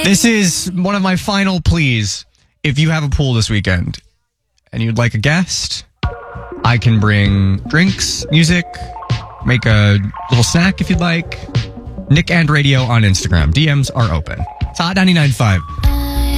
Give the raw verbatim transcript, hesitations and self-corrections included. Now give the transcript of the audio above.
This is one of my final pleas. If you have a pool this weekend and you'd like a guest, I can bring drinks, music, make a little snack if you'd like. Nick and Radio on Instagram. D Ms are open. It's Hot ninety-nine point five.